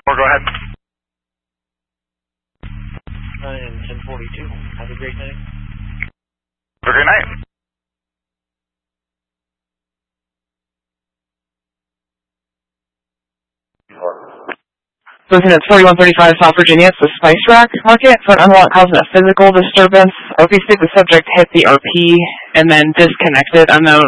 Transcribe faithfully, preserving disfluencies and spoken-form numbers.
four, go ahead. And ten forty-two. Have a great night. Have a great night. Lieutenant forty-one thirty-five South Virginia, it's the Spice Rack Market for an unlock causing a physical disturbance. Obviously, the subject hit the R P and then disconnected. Unknown